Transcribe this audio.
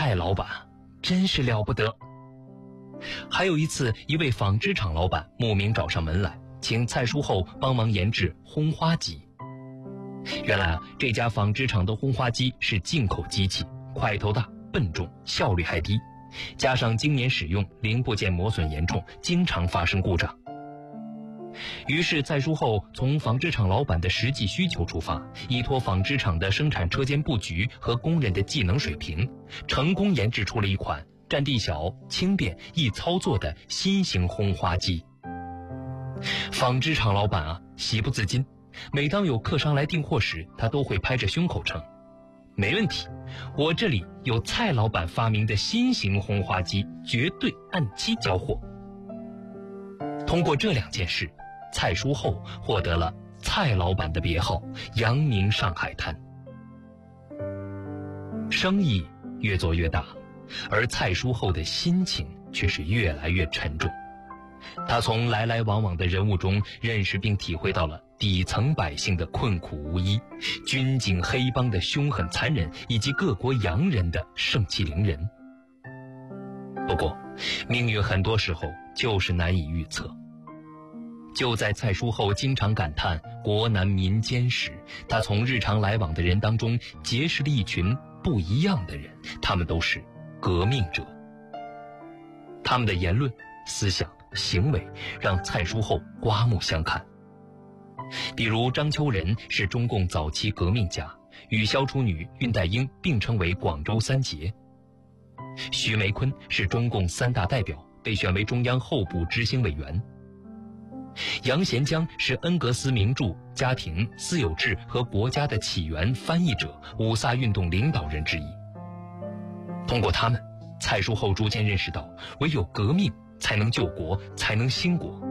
蔡老板真是了不得。还有一次，一位纺织厂老板慕名找上门来，请蔡叔后帮忙研制烘花机。原来这家纺织厂的烘花机是进口机器，块头大、笨重，效率还低，加上经年使用，零部件磨损严重，经常发生故障。于是蔡叔后从纺织厂老板的实际需求出发，依托纺织厂的生产车间布局和工人的技能水平，成功研制出了一款占地小、轻便、易操作的新型烘花机。纺织厂老板喜不自禁，每当有客商来订货时，他都会拍着胸口称：没问题，我这里有蔡老板发明的新型烘花机，绝对按期交货。通过这2件事，蔡叔后获得了蔡老板的别号，扬名上海滩。生意越做越大，而蔡叔后的心情却是越来越沉重。他从来来往往的人物中认识并体会到了底层百姓的困苦无依，军警黑帮的凶狠残忍，以及各国洋人的盛气凌人。不过，命运很多时候就是难以预测。就在蔡叔后经常感叹国难民艰时，他从日常来往的人当中结识了一群不一样的人，他们都是革命者。他们的言论、思想、行为让蔡叔后刮目相看。比如张秋仁是中共早期革命家，与萧楚女、恽代英并称为广州三杰。徐梅坤是中共3大代表，被选为中央候补执行委员。杨贤江是恩格斯名著《家庭、私有制和国家的起源》翻译者，五卅运动领导人之一。通过他们，蔡叔后逐渐认识到，唯有革命才能救国，才能兴国。